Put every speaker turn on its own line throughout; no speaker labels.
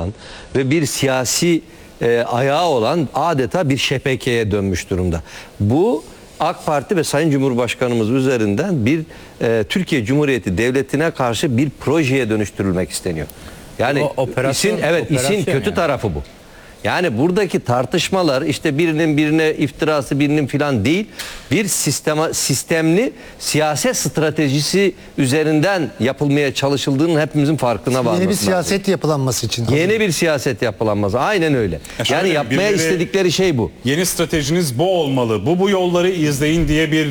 olan ve bir siyasi ayağı olan adeta bir şebekeye dönmüş durumda. Bu AK Parti ve Sayın Cumhurbaşkanımız üzerinden bir Türkiye Cumhuriyeti Devleti'ne karşı bir projeye dönüştürülmek isteniyor. Yani işin kötü tarafı bu. Yani buradaki tartışmalar işte birinin birine iftirası birinin filan değil, bir sistemli siyaset stratejisi üzerinden yapılmaya çalışıldığının hepimizin farkına varması lazım.
Yeni bir siyaset yapılanması için.
Yeni bir siyaset yapılanması. Aynen öyle. Yani yapmaya istedikleri şey bu.
Yeni stratejiniz bu olmalı. Bu yolları izleyin diye bir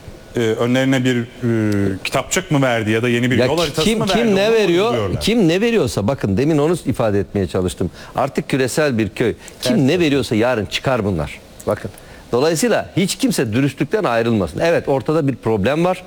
önlerine bir kitapçık mı verdi ya da yeni bir yol haritası mı verdi?
Kim ne veriyor? Kim ne veriyorsa, bakın demin onu ifade etmeye çalıştım. Artık küresel bir köy. Kim ne veriyorsa yarın çıkar bunlar. Bakın. Dolayısıyla hiç kimse dürüstlükten ayrılmasın. Evet, ortada bir problem var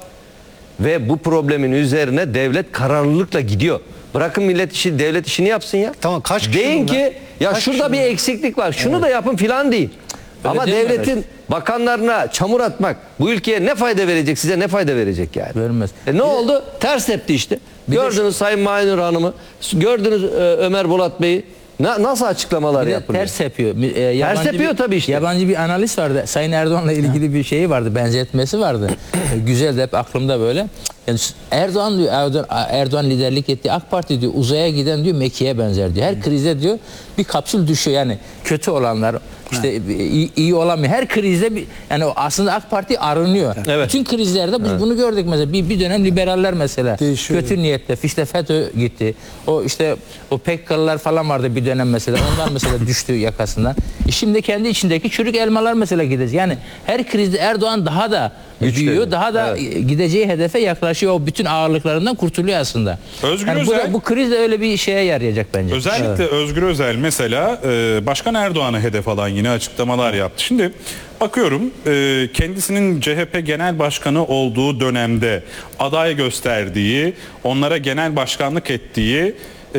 ve bu problemin üzerine devlet kararlılıkla gidiyor. Bırakın millet işi, devlet işini yapsın ya.
Tamam, kaç kişi
deyin ki ya
kaç
şurada bir eksiklik var. Şunu da yapın filan deyin. Ama devletin bakanlarına çamur atmak bu ülkeye ne fayda verecek, size ne fayda verecek yani?
Vermez.
Ne oldu? Ters tepti işte. Gördünüz Sayın Mahinur Hanım'ı, gördünüz Ömer Bolat Bey'i. Nasıl açıklamalar yapılıyor?
Ters yapıyor.
Ters yapıyor tabii işte.
Yabancı bir analist vardı. Sayın Erdoğan'la ilgili bir şeyi vardı. Benzetmesi vardı. Güzel de hep aklımda böyle. Yani Erdoğan diyor, Erdoğan liderlik ettiği AK Parti diyor uzaya giden diyor Mekke'ye benzer diyor. Her krizde diyor bir kapsül düşüyor yani kötü olanlar işte iyi olamıyor. Her krizde yani aslında AK Parti arınıyor. Evet. Bütün krizlerde biz bunu gördük mesela. Bir dönem liberaller mesela değişiyor. Kötü niyetle işte FETÖ gitti. O işte o PKK'lılar falan vardı bir dönem mesela. Onlar mesela düştü yakasından. Şimdi kendi içindeki çürük elmalar mesela gidecek. Yani her krizde Erdoğan daha da büyüyor. Daha da gideceği hedefe yaklaşıyor. O bütün ağırlıklarından kurtuluyor aslında.
Özgür
yani
Özel,
bu kriz de öyle bir şeye yarayacak bence.
Özellikle Özgür Özel mesela Başkan Erdoğan'ı hedef alan yine açıklamalar yaptı. Şimdi bakıyorum kendisinin CHP Genel Başkanı olduğu dönemde aday gösterdiği, onlara genel başkanlık ettiği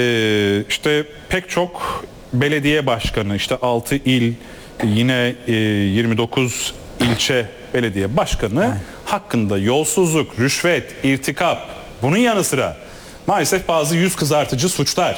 işte pek çok belediye başkanı, işte 6 il, yine 29 ilçe belediye başkanı hakkında yolsuzluk, rüşvet, irtikap, bunun yanı sıra maalesef bazı yüz kızartıcı suçlar,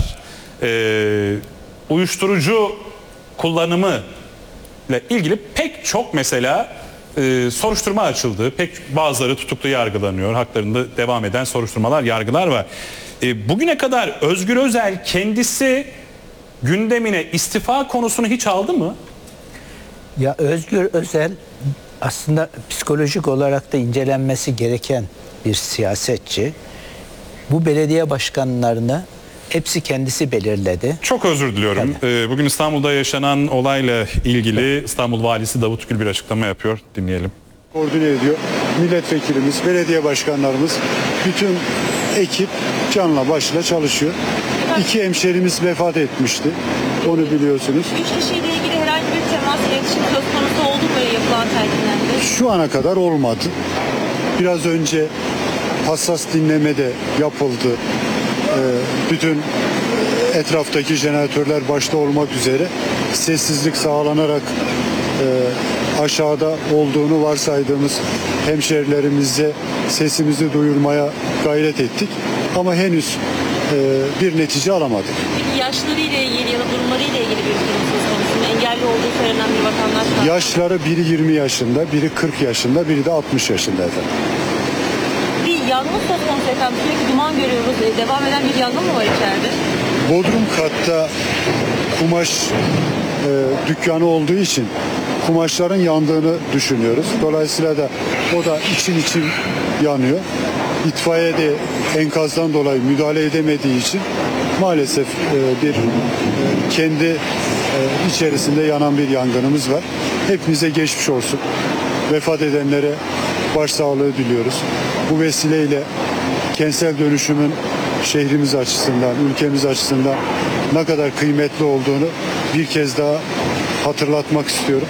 uyuşturucu kullanımı ile ilgili pek çok mesela soruşturma açıldı. Bazıları tutuklu yargılanıyor. Haklarında devam eden soruşturmalar, yargılar var. Bugüne kadar Özgür Özel kendisi gündemine istifa konusunu hiç aldı mı?
Ya Özgür Özel aslında psikolojik olarak da incelenmesi gereken bir siyasetçi. Bu belediye başkanlarını hepsi kendisi belirledi.
Çok özür diliyorum. Bugün İstanbul'da yaşanan olayla ilgili İstanbul Valisi Davut Gül bir açıklama yapıyor. Dinleyelim.
Koordine ediyor. Milletvekilimiz, belediye başkanlarımız, bütün ekip canla başla çalışıyor. 2 hemşerimiz vefat etmişti. Onu biliyorsunuz.
3 kişiyle ilgili herhangi bir temas, iletişim söz konusu oldu mu yapılan telkinlerde?
Şu ana kadar olmadı. Biraz önce hassas dinleme de yapıldı. Bütün etraftaki jeneratörler başta olmak üzere sessizlik sağlanarak aşağıda olduğunu varsaydığımız hemşerilerimize sesimizi duyurmaya gayret ettik. Ama henüz bir netice alamadık.
Peki yaşlarıyla ilgili ya da durumlarıyla ilgili bir durum söz konusu mu? Engelli olduğu söylenen bir vatandaş var.
Yaşları biri 20 yaşında, biri 40 yaşında, biri de 60 yaşında efendim.
Bir yangın söz konusu efendim. Sürekli duman görüyoruz. Devam eden bir yangın mı var içeride?
Bodrum katta kumaş dükkanı olduğu için kumaşların yandığını düşünüyoruz. Dolayısıyla da o da için yanıyor. İtfaiye de enkazdan dolayı müdahale edemediği için maalesef bir kendi içerisinde yanan bir yangınımız var. Hepinize geçmiş olsun. Vefat edenlere başsağlığı diliyoruz. Bu vesileyle kentsel dönüşümün şehrimiz açısından, ülkemiz açısından ne kadar kıymetli olduğunu bir kez daha hatırlatmak istiyorum.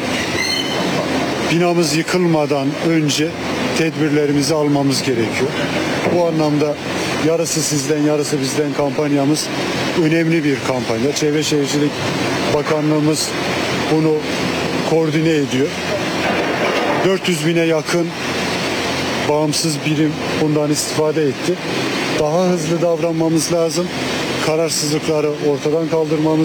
Binamız yıkılmadan önce tedbirlerimizi almamız gerekiyor. Bu anlamda yarısı sizden yarısı bizden kampanyamız önemli bir kampanya. Çevre Şehircilik Bakanlığımız bunu koordine ediyor. 400.000'e yakın bağımsız birim bundan istifade etti. Daha hızlı davranmamız lazım. Kararsızlıkları ortadan kaldırmamız